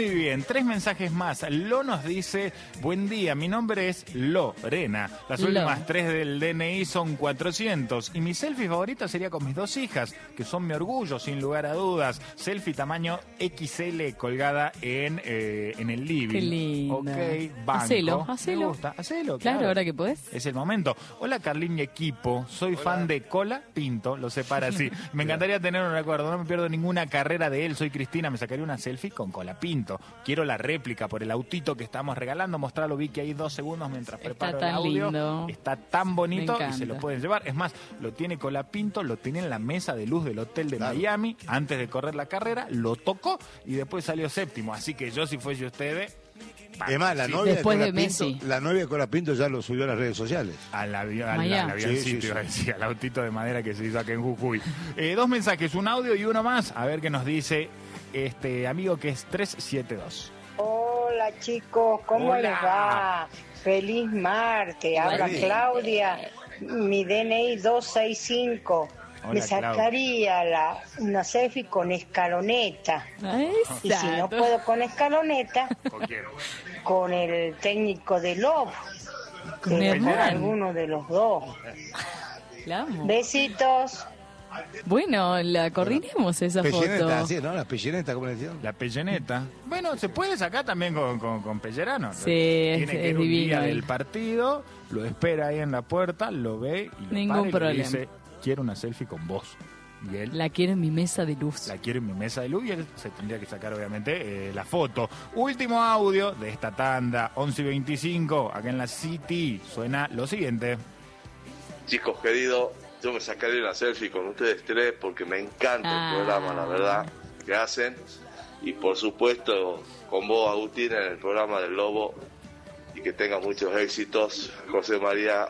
Muy bien, 3 mensajes más. Lo nos dice, buen día, mi nombre es Lorena. Las últimas 3 del DNI son 400. Y mi selfie favorita sería con mis 2 hijas, que son mi orgullo, sin lugar a dudas. Selfie tamaño XL colgada en el living. Qué lindo. Ok, banco. Hacelo. Me gusta. Hacelo, claro. Ahora que podés. Es el momento. Hola, Carlín y equipo. Soy fan de Cola Pinto, lo separa así. Me encantaría tener un recuerdo. No me pierdo ninguna carrera de él. Soy Cristina, me sacaría una selfie con Cola Pinto. Quiero la réplica por el autito que estamos regalando. Mostrarlo, vi que hay 2 segundos mientras preparo el audio. Lindo. Está tan bonito y se lo pueden llevar. Es más, lo tiene Cola Pinto, lo tiene en la mesa de luz del hotel de Miami. Antes de correr la carrera, lo tocó y después salió séptimo. Así que yo, si fuese ustedes... Además, la novia después de de Messi. La novia de Cola Pinto ya lo subió a las redes sociales. Al avioncito, al autito de madera que se hizo acá en Jujuy. 2 mensajes, un audio y uno más. A ver qué nos dice este amigo que es 372. Hola chicos, ¿cómo les va? Feliz martes, habla Claudia, mi DNI 265. Hola, me sacaría una selfie con escaloneta. Y si no puedo con escaloneta, con el técnico de Love, con alguno de los dos. Besitos. Bueno, la coordinemos esa Pelleneta, foto. sí, ¿no? La pelleneta, ¿cómo le decían? La pelleneta. Bueno, se puede sacar también con Pellerano. Sí, Tiene que ir un divino día él. del partido, lo espera ahí en la puerta, lo ve y lo Ningún para y problema. le dice, quiero una selfie con vos. Y él La quiero en mi mesa de luz. la quiere en mi mesa de luz y él se tendría que sacar obviamente la foto. Último audio de esta tanda, 11:25, acá en la City, suena lo siguiente. Chicos queridos, yo me sacaré una selfie con ustedes 3 porque me encanta el programa, la verdad, que hacen. Y por supuesto con vos, Agustín, en el programa del Lobo. Y que tengan muchos éxitos, José María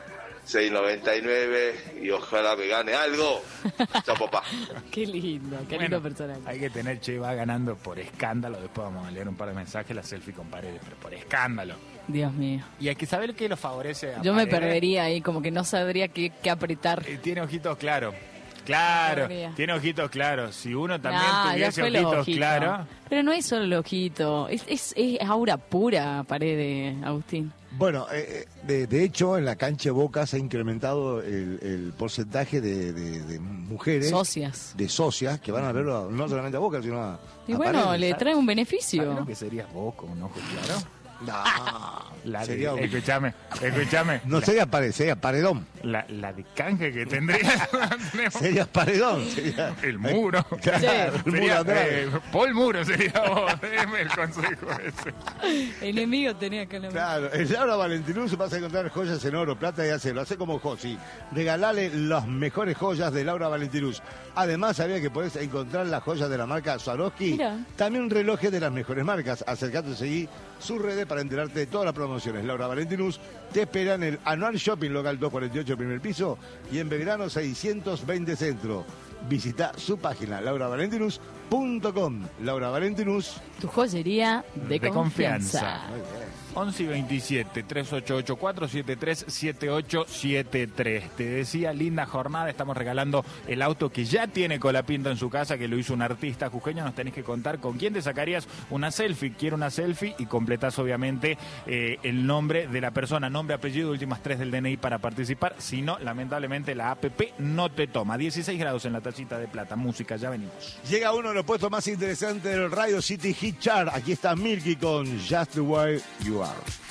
699, y ojalá me gane algo. Chao, papá. Qué lindo, qué lindo personaje. Hay que tener, Che va ganando por escándalo. Después vamos a leer un par de mensajes, la selfie con Paredes, pero por escándalo. Dios mío. Y hay que saber qué lo favorece a Yo me Paredes. perdería ahí, como que no sabría qué apretar. Tiene ojitos claros. Claro, Podría. tiene ojitos claros. Si uno también Ya tuviese fue los ojitos claros. Pero no es solo el ojito, es aura pura, Paredes, Agustín. Bueno, de hecho, en la cancha de Boca se ha incrementado el porcentaje de mujeres. Socias. De socias que van a verlo no solamente a Boca, sino a Y bueno, Paredes. le trae un ¿Sabes beneficio. lo que serías vos con un ojo claro? No, sería un- Escúchame. No sería Paredes, sería Paredón. La de canje que tendría. Sería Paredón. Sería El muro. Claro, el muro Sería, atrás. Paul Muro sería vos. Déjeme el consejo ese. Enemigo tenía que la Claro, en Laura Valentinus vas a encontrar joyas en oro, plata y acero. Hace como Josi. Regalale las mejores joyas de Laura Valentinus. Además, sabía que podés encontrar las joyas de la marca Swarovski. Mira. También relojes de las mejores marcas. Acercate a seguir sus redes para enterarte de todas las promociones. Laura Valentinus te espera en el Anual Shopping Local 248, primer piso, y en Belgrano 620 Centro. Visita su página lauravalentinus.com. Laura Valentinus. Tu joyería de confianza. Muy bien. 11:27, 3884737873. Te decía, linda jornada, estamos regalando el auto que ya tiene Colapinto en su casa, que lo hizo un artista jujeño. Nos tenés que contar con quién te sacarías una selfie. Quiero una selfie y completás obviamente el nombre de la persona, nombre, apellido, últimas 3 del DNI para participar. Si no, lamentablemente la APP no te toma. 16 grados en la tacita de plata. Música, ya venimos. Llega uno de los puestos más interesantes del Radio City Hit Chart. Aquí está Milky con Just the Way You Are.